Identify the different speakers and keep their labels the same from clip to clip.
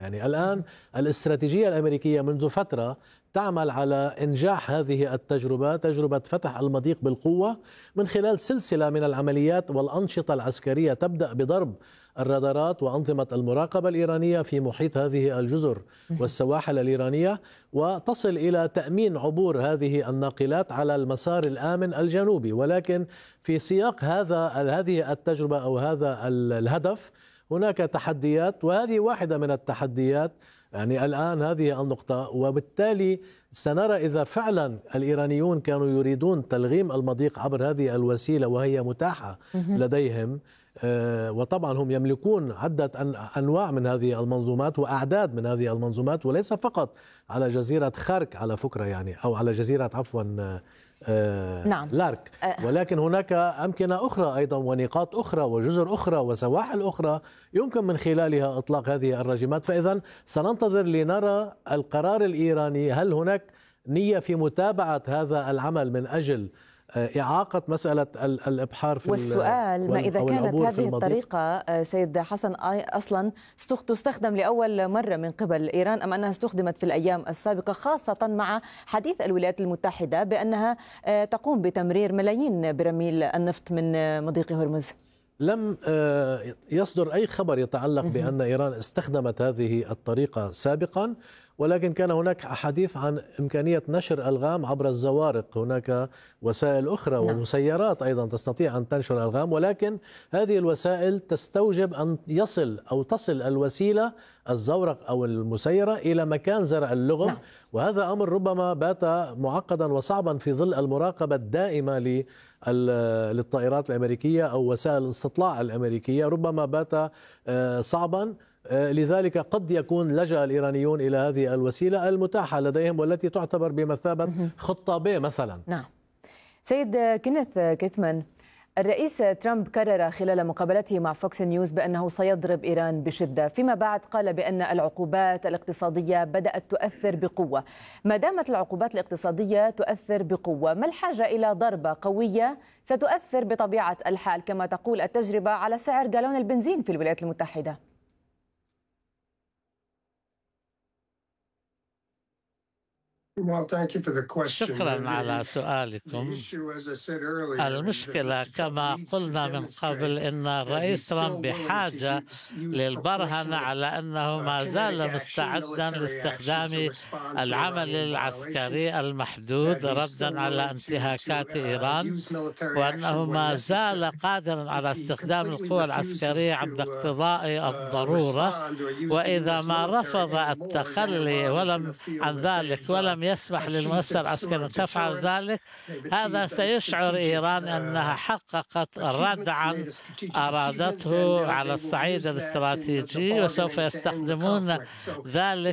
Speaker 1: يعني الآن الاستراتيجية الأمريكية منذ فترة تعمل على إنجاح هذه التجربة، تجربة فتح المضيق بالقوة من خلال سلسلة من العمليات والأنشطة العسكرية تبدأ بضرب الرادارات وأنظمة المراقبة الإيرانية في محيط هذه الجزر والسواحل الإيرانية، وتصل إلى تأمين عبور هذه الناقلات على المسار الآمن الجنوبي. ولكن في سياق هذه التجربة أو هذا الهدف هناك تحديات، وهذه واحدة من التحديات. يعني الآن هذه النقطة، وبالتالي سنرى إذا فعلا الإيرانيون كانوا يريدون تلغيم المضيق عبر هذه الوسيلة وهي متاحة لديهم، وطبعا هم يملكون عدة أنواع من هذه المنظومات وأعداد من هذه المنظومات، وليس فقط على جزيرة خارك على فكرة يعني، أو على جزيرة عفوا
Speaker 2: نعم.
Speaker 1: لارك، ولكن هناك أمكنة أخرى أيضا ونقاط أخرى وجزر أخرى وسواحل أخرى يمكن من خلالها إطلاق هذه الرجمات. فإذا سننتظر لنرى القرار الإيراني، هل هناك نية في متابعة هذا العمل من أجل إعاقة مسألة الإبحار في
Speaker 2: والسؤال ما إذا كانت هذه الطريقة سيد حسن أصلا تستخدم لأول مرة من قبل إيران، أم أنها استخدمت في الأيام السابقة، خاصة مع حديث الولايات المتحدة بأنها تقوم بتمرير ملايين برميل النفط من مضيق هرمز؟
Speaker 1: لم يصدر أي خبر يتعلق بأن إيران استخدمت هذه الطريقة سابقا، ولكن كان هناك حديث عن إمكانية نشر ألغام عبر الزوارق. هناك وسائل أخرى ومسيرات أيضا تستطيع أن تنشر ألغام، ولكن هذه الوسائل تستوجب أن تصل الوسيلة الزورق أو المسيرة إلى مكان زرع اللغم. وهذا أمر ربما بات معقدا وصعبا في ظل المراقبة الدائمة للطائرات الأمريكية أو وسائل الاستطلاع الأمريكية، ربما بات صعبا. لذلك قد يكون لجأ الإيرانيون إلى هذه الوسيلة المتاحة لديهم والتي تعتبر بمثابة خطة ب مثلا.
Speaker 2: نعم. سيد كينيث كيتمان، الرئيس ترامب كرر خلال مقابلته مع فوكس نيوز بأنه سيضرب إيران بشدة، فيما بعد قال بأن العقوبات الاقتصادية بدأت تؤثر بقوة. ما دامت العقوبات الاقتصادية تؤثر بقوة، ما الحاجة إلى ضربة قوية ستؤثر بطبيعة الحال كما تقول التجربة على سعر جالون البنزين في الولايات المتحدة؟
Speaker 3: شكرا على سؤالكم. المشكلة كما قلنا من قبل أن الرئيس ترامب بحاجة للبرهنة على أنه ما زال مستعدا لاستخدام العمل العسكري المحدود ردا على انتهاكات إيران، وأنه ما زال قادرا على استخدام القوى العسكرية عند اقتضاء الضرورة، وإذا ما رفض التخلي عن ذلك ولم يسمح للمؤسسة العسكرية أن تفعل ذلك، هذا سيشعر إيران أنها حققت ردعا أرادته على الصعيد الاستراتيجي، وسوف يستخدمون ذلك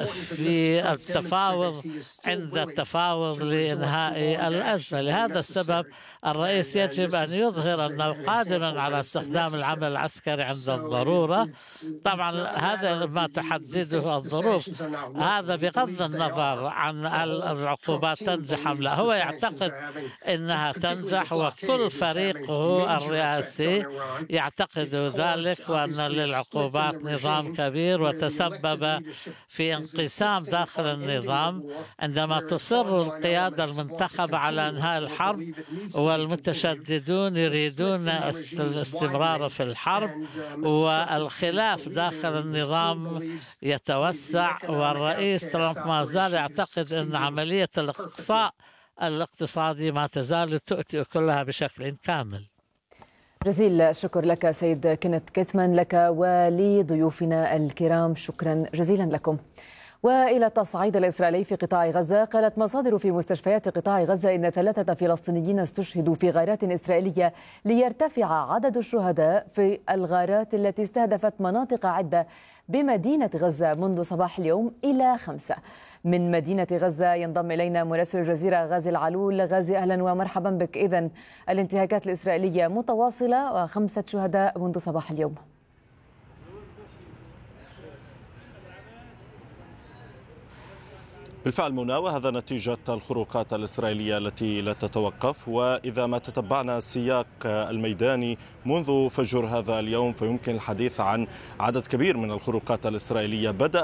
Speaker 3: في التفاوض عند التفاوض لإنهاء الأزمة. لهذا السبب الرئيس يجب أن يظهر أنه قادر على استخدام العمل العسكري عند الضرورة. طبعا هذا ما تحدده الظروف، هذا بغض النظر عن العقوبات تنجح أم لا. هو يعتقد أنها تنجح، وكل فريقه الرئاسي يعتقد ذلك، وأن للعقوبات نظام كبير وتسبب في انقسام داخل النظام عندما تصر القيادة المنتخبة على انهاء الحرب، والمتشددون يريدون الاستمرار في الحرب، والخلاف داخل النظام يتوسع. والرئيس ترامب ما زال يعتقد أن عملية الإقصاء الاقتصادي ما تزال تؤتي كلها بشكل كامل.
Speaker 2: جزيل الشكر لك سيد كينيث كيتمان، لك ولضيوفنا الكرام، شكرا جزيلا لكم. وإلى التصعيد الإسرائيلي في قطاع غزة، قالت مصادر في مستشفيات قطاع غزة إن 3 فلسطينيين استشهدوا في غارات إسرائيلية، ليرتفع عدد الشهداء في الغارات التي استهدفت مناطق عدة بمدينة غزة منذ صباح اليوم إلى 5. من مدينة غزة ينضم إلينا مراسل الجزيرة غازي العلول. غازي، أهلا ومرحبا بك. إذن الانتهاكات الإسرائيلية متواصلة و5 شهداء منذ صباح اليوم.
Speaker 4: بالفعل منى، وهذا نتيجة الخروقات الإسرائيلية التي لا تتوقف. وإذا ما تتبعنا السياق الميداني منذ فجر هذا اليوم فيمكن الحديث عن عدد كبير من الخروقات الإسرائيلية بدأ